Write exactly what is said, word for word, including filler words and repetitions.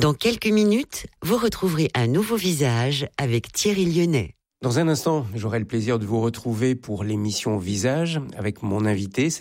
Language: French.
Dans quelques minutes, vous retrouverez un nouveau visage avec Thierry Lyonnais. Dans un instant, j'aurai le plaisir de vous retrouver pour l'émission Visage avec mon invité.